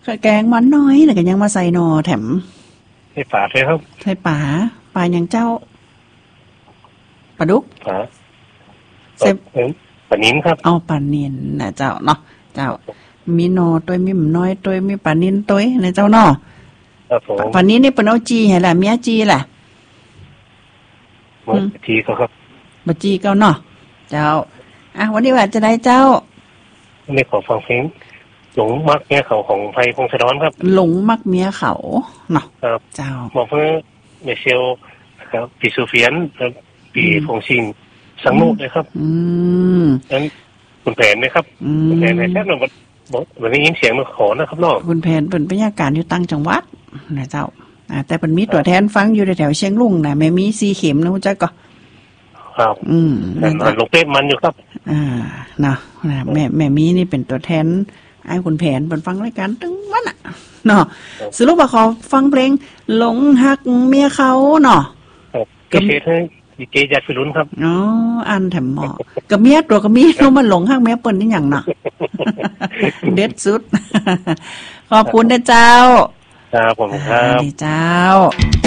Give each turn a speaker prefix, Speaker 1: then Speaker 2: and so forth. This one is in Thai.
Speaker 1: แกงมันน้อยแต่ก็ยังมาใส่หนอแถม
Speaker 2: ให้ป่าเลยครับ
Speaker 1: ใส่ป่าอย่างเจ้าปลาดุก
Speaker 2: ใส่ปลานิ้นครับ
Speaker 1: เอาปลานินนะเจ้าเนาะเจ้ามีหนอตัวมีหมน้อยตัวมีปลานินตัวนะเจ้าเนาะปลานินนี่เป็นเอาจีให้ล่ะเมียจีล่ะ
Speaker 2: จีก็ครับ
Speaker 1: บัจีเก้าเนาะเจ้าวันนี้ว่าจะได้เจ้า
Speaker 2: วันนี้ขอฟังเพลงหลงมักเมียเขาของไพพงศธรครับ
Speaker 1: หลงมักเมียเขาเนาะ
Speaker 2: ครับ
Speaker 1: เจ้า
Speaker 2: บอกเพื่อเมเชลครับปีซูเฟียนปีพงซินสังโนดเลยครับนั้นคุณแผนไหมครับคุณแผนแค่หน่อยวันนี้ยินเสียงมาขอนะครับน้อง
Speaker 1: คุณแผนเป็นพยาการอยู่ตั้งจังหวัดนะเจ้าแต่เป็นมีตัวแทนฟังอยู่แถวเชียงลุงนะแม่มีซีเข็มนะคุณเจ้าก็
Speaker 2: ครับลงเป๊ะมันอยู่ครับ
Speaker 1: นะแม่มีนี่เป็นตัวแทนไอ้คุณแผนเป็นฟังรายการตึงวันอ่ะเนาะสรุปว่าขอฟังเพลงหลงหักเมียเขาเนาะ
Speaker 2: ก็เทศให้ดีเจยัดฟิรุนครับ
Speaker 1: อันแถมหมอกับเมียตัวกับเมียเรามันหลงหักเมียเปิ้นนี่อย่างเนาะเด็ดสุดขอบคุณนะเจ้า
Speaker 2: ครับผมครับ
Speaker 1: เจ้า